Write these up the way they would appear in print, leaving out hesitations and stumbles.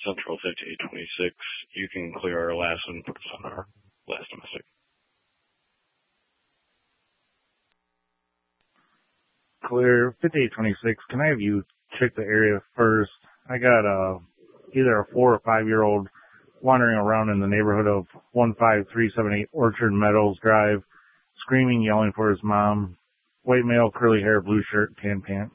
Central 5826. You can clear our last and put us on our last domestic. Clear 5826. Can I have you check the area first? I got either a 4 or 5-year-old wandering around in the neighborhood of 15378 Orchard Meadows Drive, screaming, yelling for his mom. White male, curly hair, blue shirt, tan pants.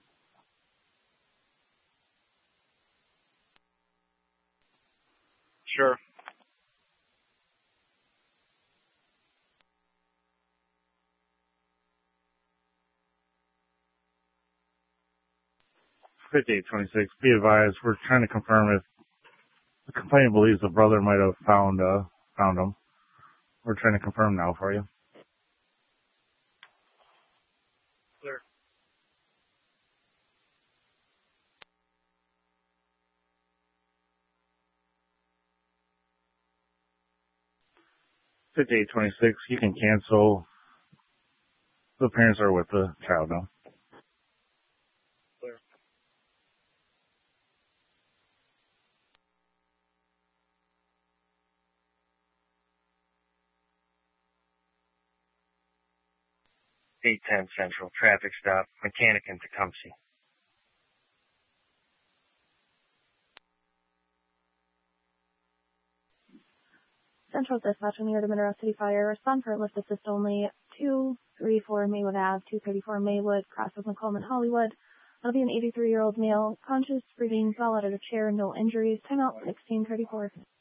Sure. Be advised, we're trying to confirm if the complainant believes the brother might have found him. We're trying to confirm now for you. Clear. 5826, you can cancel. The parents are with the child now. Clear. $810 Central, traffic stop, mechanic in Tecumseh. Central Dispatch on the Ardmore Monroe City Fire. Respond for lift assist only. 234 Maywood Ave, 234 Maywood, cross with McColeman Hollywood. That'll be an 83-year-old male, conscious, breathing, fell out of a chair, no injuries. Timeout 1634.